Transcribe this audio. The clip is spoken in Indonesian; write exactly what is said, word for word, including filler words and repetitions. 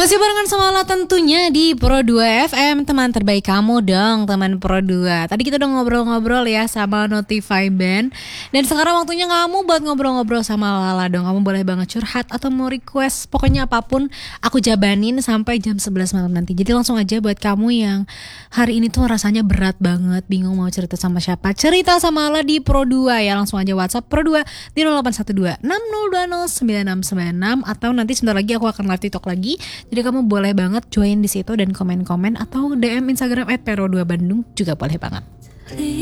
Masih barengan sama Lala tentunya di Pro dua F M, teman terbaik kamu dong, teman Pro dua. Tadi kita udah ngobrol-ngobrol ya sama Notify Band. Dan sekarang waktunya kamu buat ngobrol-ngobrol sama Lala dong. Kamu boleh banget curhat atau mau request, pokoknya apapun aku jabanin sampai jam sebelas malam nanti. Jadi langsung aja buat kamu yang hari ini tuh rasanya berat banget, bingung mau cerita sama siapa, cerita sama Lala di Pro dua ya. Langsung aja WhatsApp Pro dua di nol delapan satu dua enam nol dua nol sembilan enam sembilan enam, atau nanti sebentar lagi aku akan live TikTok lagi. Jadi kamu boleh banget join di situ dan komen-komen, atau D M Instagram et pero dua bandung juga boleh banget.